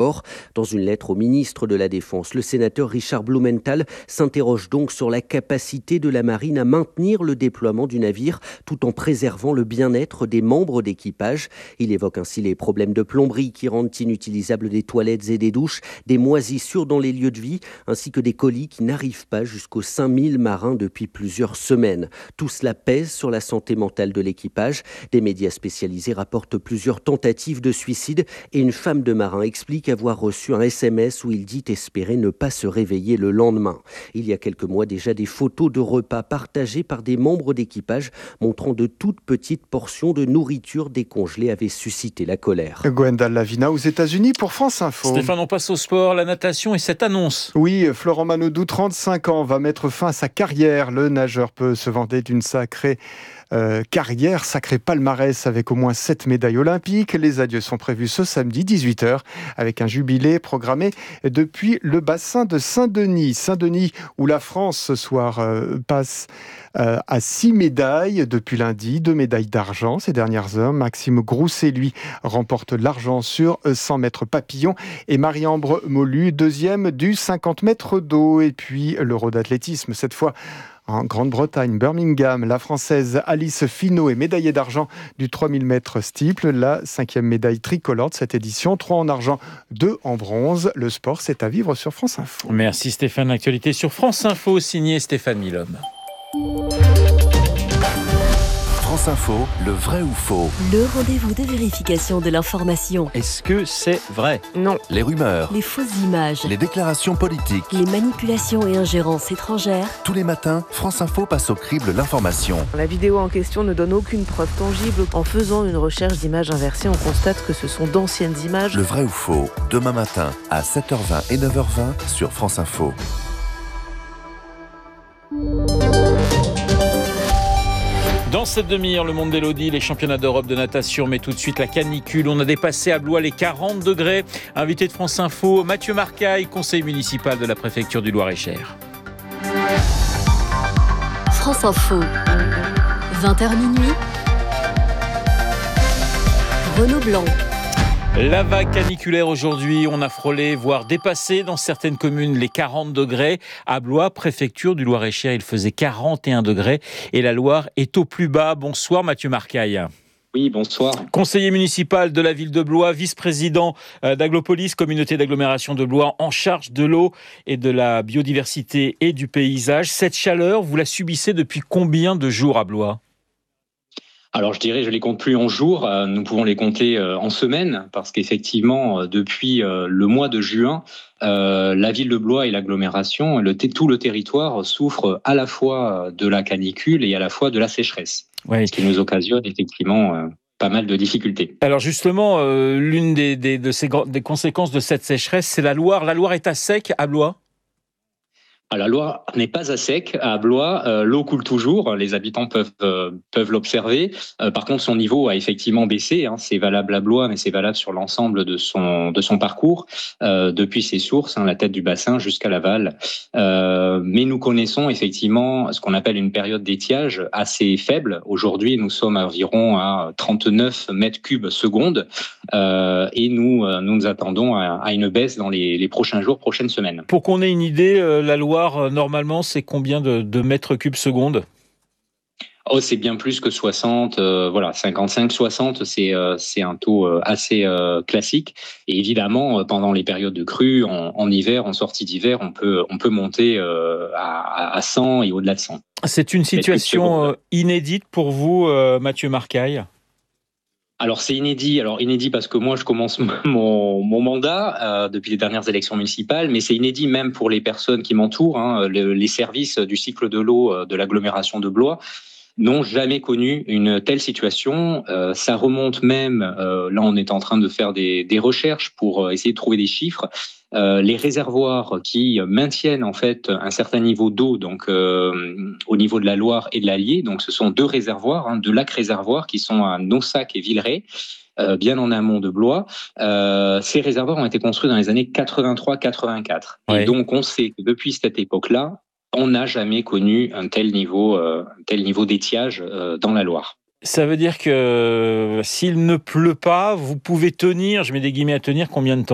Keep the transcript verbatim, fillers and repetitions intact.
mort. Dans une lettre au ministre de la Défense, le sénateur Richard Blumenthal s'interroge donc sur la capacité de la marine à maintenir le déploiement du navire tout en préservant le bien-être des membres d'équipage. Il évoque ainsi les problèmes de plomberie qui rendent inutilisables des toilettes et des douches, des moisissures dans les lieux de vie, ainsi que des colis qui n'arrivent pas jusqu'aux cinq mille marins depuis plusieurs semaines. Tout cela pèse sur la santé mentale de l'équipage. Des médias spécialisés rapportent plusieurs tentatives de suicide et une femme de marin explique avoir reçu un S M S où il dit espérer ne pas se réveiller le lendemain. Il y a quelques mois déjà, des photos de repas partagés par des membres d'équipage montrant de toutes petites portions de nourriture décongelée avaient suscité la colère. Gwendal Lavina aux États-Unis pour France Info. Stéphane, on passe au sport, la natation et cette annonce. Oui, Florent Manodou, trente-cinq ans, va mettre fin à sa carrière. Le nageur peut se vanter d'une sacrée euh, carrière, sacré palmarès avec au moins sept médailles olympiques. Les adieux sont prévus ce samedi dix-huit heures avec un jubilé programmé depuis le bassin de Saint-Denis. Saint-Denis où la France ce soir euh, passe euh, à six médailles depuis lundi, deux médailles d'argent ces dernières heures. Maxime Grousset, lui, remporte l'argent sur cent mètres papillon et Marie-Ambre Molu, deuxième du cinquante mètres d'eau. Et puis l'Euro d'athlétisme, cette fois en Grande-Bretagne, Birmingham, la Française Alice Finot est médaillée d'argent du trois mille mètres steeple, la cinquième médaille tricolore de cette édition, trois en argent, deux en bronze. Le sport, c'est à vivre sur France Info. Merci Stéphane, l'actualité sur France Info, signé Stéphane Milhomme. France Info, le vrai ou faux? Le rendez-vous de vérification de l'information. Est-ce que c'est vrai? Non. Les rumeurs, Les fausses images, les déclarations politiques, les manipulations et ingérences étrangères. tous les matins, France Info passe au crible l'information. La vidéo en question ne donne aucune preuve tangible. En faisant une recherche d'images inversées, on constate que ce sont d'anciennes images. Le vrai ou faux, demain matin à sept heures vingt et neuf heures vingt sur France Info. Dans cette demi-heure, le monde d'Élodie, les championnats d'Europe de natation, mais tout de suite la canicule. On a dépassé à Blois les quarante degrés. Invité de France Info, Mathieu Marcaille, conseiller municipal de la préfecture du Loir-et-Cher. France Info, vingt heures minuit. Renaud Blanc. La vague caniculaire aujourd'hui, on a frôlé, voire dépassé dans certaines communes les quarante degrés. À Blois, préfecture du Loir-et-Cher, il faisait quarante et un degrés et la Loire est au plus bas. Bonsoir Mathieu Marcaille. Oui, bonsoir. Conseiller municipal de la ville de Blois, vice-président d'Aglopolis, communauté d'agglomération de Blois, en charge de l'eau et de la biodiversité et du paysage. Cette chaleur, vous la subissez depuis combien de jours à Blois ? Alors je dirais, je les compte plus en jours, euh, nous pouvons les compter euh, en semaines, parce qu'effectivement, euh, depuis euh, le mois de juin, euh, la ville de Blois et l'agglomération, le, tout le territoire souffre à la fois de la canicule et à la fois de la sécheresse, oui. Ce qui nous occasionne effectivement euh, pas mal de difficultés. Alors justement, euh, l'une des, des, de ces, des conséquences de cette sécheresse, c'est la Loire. La Loire est à sec à Blois ? Alors, la Loire n'est pas à sec. À Blois, euh, l'eau coule toujours. Les habitants peuvent euh, peuvent l'observer. Euh, par contre, son niveau a effectivement baissé. Hein. C'est valable à Blois, mais c'est valable sur l'ensemble de son de son parcours, euh, depuis ses sources, hein, la tête du bassin jusqu'à l'aval. Euh, mais nous connaissons effectivement ce qu'on appelle une période d'étiage assez faible. Aujourd'hui, nous sommes à environ à trente-neuf mètres cubes secondes, euh, et nous euh, nous nous attendons à, à une baisse dans les, les prochains jours, prochaines semaines. Pour qu'on ait une idée, euh, la Loire normalement, c'est combien de, de mètres cubes secondes ? Oh, c'est bien plus que soixante, euh, voilà, cinquante-cinq, soixante, c'est euh, c'est un taux euh, assez euh, classique. Et évidemment, pendant les périodes de crue, en, en hiver, en sortie d'hiver, on peut on peut monter euh, à, à cent et au-delà de cent. C'est une situation inédite pour vous, euh, Mathieu Marcaille ? Alors c'est inédit, alors inédit parce que moi je commence mon, mon mandat euh, depuis les dernières élections municipales, mais c'est inédit même pour les personnes qui m'entourent, hein, le, les services du cycle de l'eau euh, de l'agglomération de Blois n'ont jamais connu une telle situation. Euh, ça remonte même, euh, là on est en train de faire des, des recherches pour essayer de trouver des chiffres. Euh, les réservoirs qui maintiennent en fait un certain niveau d'eau, donc euh, au niveau de la Loire et de l'Allier. Donc ce sont deux réservoirs, hein, deux lacs réservoirs qui sont à Naussac et Villeray, euh, bien en amont de Blois. Euh, ces réservoirs ont été construits dans les années quatre-vingt-trois quatre-vingt-quatre. Ouais. Et donc on sait que depuis cette époque-là, on n'a jamais connu un tel niveau, euh, un tel niveau d'étiage euh, dans la Loire. Ça veut dire que s'il ne pleut pas, vous pouvez tenir, je mets des guillemets à tenir, combien de temps ?